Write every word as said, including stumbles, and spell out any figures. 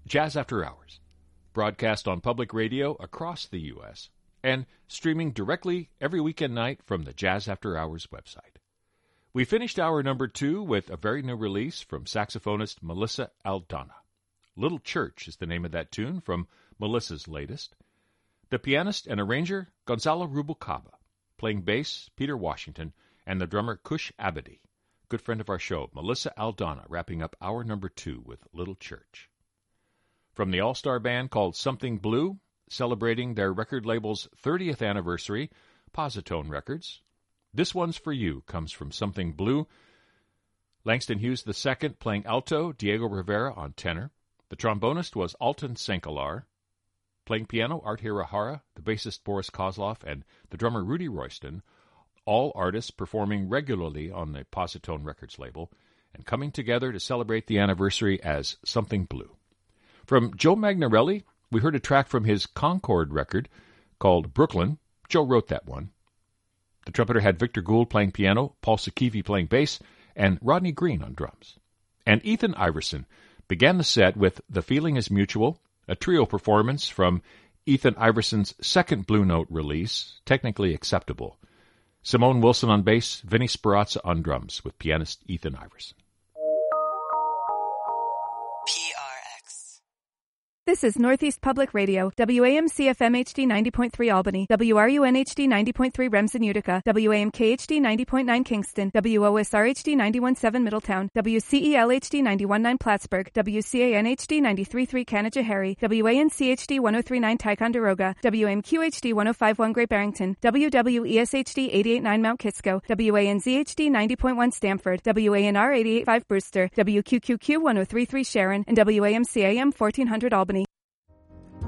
Jazz After Hours, broadcast on public radio across the U S and streaming directly every weekend night from the Jazz After Hours website. We finished hour number two with a very new release from saxophonist Melissa Aldana. Little Church is the name of that tune from Melissa's latest. The pianist and arranger, Gonzalo Rubalcaba. Playing bass, Peter Washington, and the drummer Kush Abadi. Good friend of our show, Melissa Aldana, wrapping up hour number two with Little Church. From the all-star band called Something Blue, celebrating their record label's thirtieth anniversary, Positone Records. This One's For You comes from Something Blue. Langston Hughes the Second playing alto, Diego Rivera on tenor. The trombonist was Alton Sankalar. Playing piano, Art Hirahara, the bassist Boris Kozlov, and the drummer Rudy Royston, all artists performing regularly on the Positone Records label and coming together to celebrate the anniversary as Something Blue. From Joe Magnarelli, we heard a track from his Concord record called Brooklyn. Joe wrote that one. The trumpeter had Victor Gould playing piano, Paul Sakivi playing bass, and Rodney Green on drums. And Ethan Iverson began the set with The Feeling Is Mutual, a trio performance from Ethan Iverson's second Blue Note release, Technically Acceptable. Simone Wilson on bass, Vinnie Sperazza on drums, with pianist Ethan Iverson. This is Northeast Public Radio, W A M C F M H D ninety point three Albany, W R U N H D ninety point three Remsen Utica, W A M K H D ninety point nine Kingston, W O S R H D ninety-one point seven Middletown, W C E L H D ninety-one point nine Plattsburgh, W C A N H D ninety-three point three Canajoharie, W A N C H D one oh three point nine Ticonderoga, W A M Q H D one oh five point one Great Barrington, W W E S H D eighty-eight point nine Mount Kisco, W A N Z H D ninety point one Stamford, W A N R eighty-eight point five Brewster, W Q Q Q one oh three point three Sharon, and W A M C A M fourteen hundred Albany.